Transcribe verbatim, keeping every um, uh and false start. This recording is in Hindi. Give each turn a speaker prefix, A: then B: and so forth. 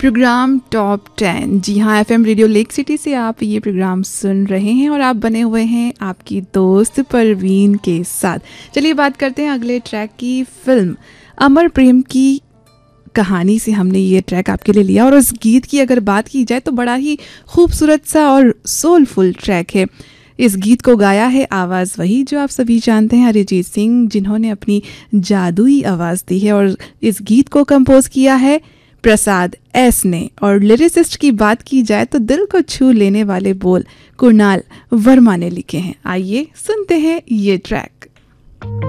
A: Programme top ten. जी हाँ, एफएम रेडियो लेक सिटी से आप ये प्रोग्राम सुन रहे हैं और आप बने हुए हैं आपकी दोस्त परवीन के साथ। चलिए बात करते हैं अगले ट्रैक की। फिल्म अमर प्रेम की कहानी से हमने ये ट्रैक आपके लिए लिया और उस गीत की अगर बात की जाए तो बड़ा ही खूबसूरत सा और सोलफुल ट्रैक है। इस गीत को गाया है आवाज़ वही जो आप सभी जानते हैं, अरिजीत सिंह, जिन्होंने अपनी जादुई आवाज़ दी है। और इस गीत को कंपोज किया है प्रसाद एस ने। और लिरिसिस्ट की बात की जाए तो दिल को छू लेने वाले बोल कुणाल वर्मा ने लिखे हैं। आइए सुनते हैं ये ट्रैक।